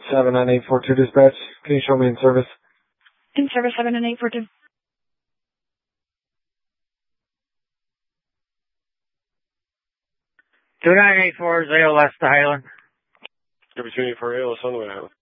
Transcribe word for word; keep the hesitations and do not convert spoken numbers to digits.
seven nine eight four two dispatch. Can you show me in service? In service seven nine eight four two. two nine eight four, Zale, West Highland. Give me two eight four, Zale, Sunway Island.